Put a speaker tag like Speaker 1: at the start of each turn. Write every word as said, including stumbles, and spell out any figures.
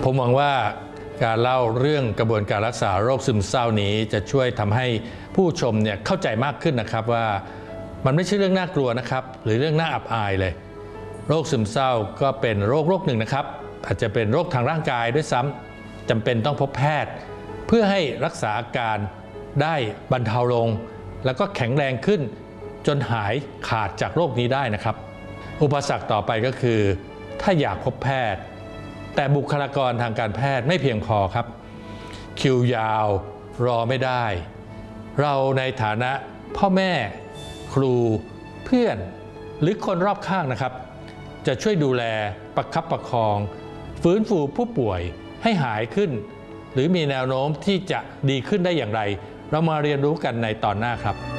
Speaker 1: ผมหวังว่าการเล่าเรื่องกระบวนการรักษาโรคซึมเศร้านี้จะช่วยทำให้ผู้ชมเนี่ยเข้าใจมากขึ้นนะครับว่ามันไม่ใช่เรื่องน่ากลัวนะครับหรือเรื่องน่าอับอายเลยโรคซึมเศร้าก็เป็นโรคโรคหนึ่งนะครับอาจจะเป็นโรคทางร่างกายด้วยซ้ำจำเป็นต้องพบแพทย์เพื่อให้รักษาอาการได้บรรเทาลงแล้วก็แข็งแรงขึ้นจนหายขาดจากโรคนี้ได้นะครับอุปสรรคต่อไปก็คือถ้าอยากพบแพทย์แต่บุคลากรทางการแพทย์ไม่เพียงพอครับคิวยาวรอไม่ได้เราในฐานะพ่อแม่ครูเพื่อนหรือคนรอบข้างนะครับจะช่วยดูแลประคับประคองฟื้นฟูผู้ป่วยให้หายขึ้นหรือมีแนวโน้มที่จะดีขึ้นได้อย่างไรเรามาเรียนรู้กันในตอนหน้าครับ